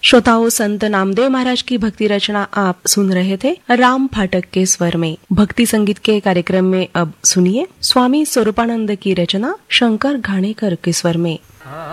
श्रोताओं, संत नामदेव महाराज की भक्ति रचना आप सुन रहे थे राम फाटक के स्वर में। भक्ति संगीत के कार्यक्रम में अब सुनिए स्वामी स्वरूपानंद की रचना शंकर घाणेकर के स्वर में।